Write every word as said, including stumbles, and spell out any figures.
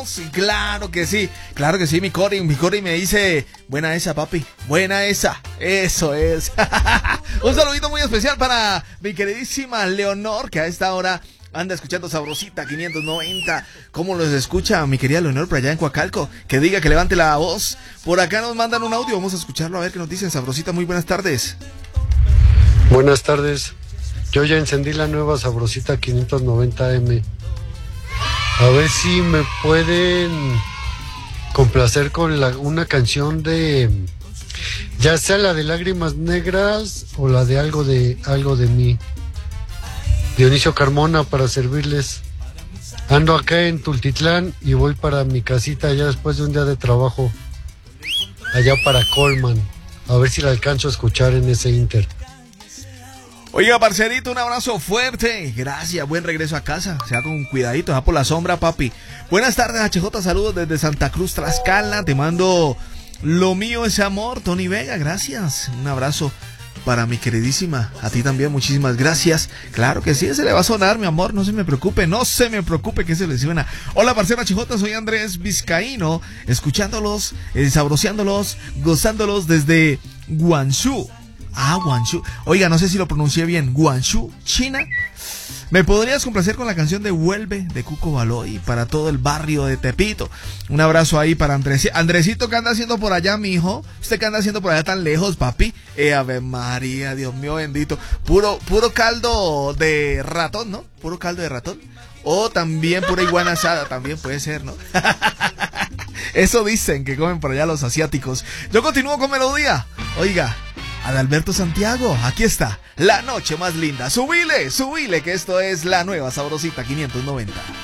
estamos? Claro que sí, claro que sí, mi Cori, mi Cori me dice, buena esa, papi, buena esa, eso es. Un saludito muy especial para mi queridísima Leonor, que a esta hora anda escuchando Sabrosita quinientos noventa. ¿Cómo los escucha mi querida Leonor por allá en Coacalco? Que diga, que levante la voz. Por acá nos mandan un audio, vamos a escucharlo a ver qué nos dicen. Sabrosita, muy buenas tardes. Buenas tardes. Yo ya encendí la nueva Sabrosita quinientos noventa eme. A ver si me pueden complacer con la, una canción de, ya sea la de Lágrimas Negras o la de Algo de algo de mí. Dionisio Carmona, para servirles. Ando acá en Tultitlán y voy para mi casita ya después de un día de trabajo, allá para Colman. A ver si la alcanzo a escuchar en ese inter. Oiga, parcerito, un abrazo fuerte. Gracias, buen regreso a casa. Sea con cuidadito, ya por la sombra, papi. Buenas tardes, H J, saludos desde Santa Cruz, Tlaxcala. Te mando lo mío, ese amor, Tony Vega, gracias. Un abrazo para mi queridísima, a ti también, muchísimas gracias. Claro que sí, se le va a sonar, mi amor, no se me preocupe, no se me preocupe que se le suena. Hola, parcero H J, soy Andrés Vizcaíno, escuchándolos, eh, sabroseándolos, gozándolos desde Guangzhou. Ah, Guangzhou. Oiga, no sé si lo pronuncié bien. Guangzhou, China. ¿Me podrías complacer con la canción de Vuelve de Cuco Baloy para todo el barrio de Tepito? Un abrazo ahí para Andrés. Andresito, ¿qué anda haciendo por allá, mijo? ¿Usted qué anda haciendo por allá tan lejos, papi? Eh, Ave María, Dios mío bendito. Puro, puro caldo de ratón, ¿no? Puro caldo de ratón. O también pura iguana asada, también puede ser, ¿no? Eso dicen que comen por allá los asiáticos. Yo continúo con melodía. Oiga, Adalberto Santiago, aquí está, la noche más linda. Subile, subile, que esto es la nueva Sabrosita quinientos noventa.